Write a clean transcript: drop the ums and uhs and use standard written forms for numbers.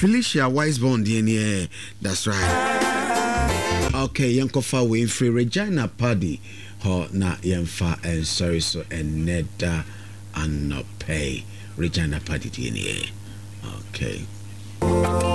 Felicia Wisebond DNA. That's right. Okay, Yankofa we free Regina Paddy. Ho na yemfa and sorry so and neda and not pay Regina Paddy DNA. Okay.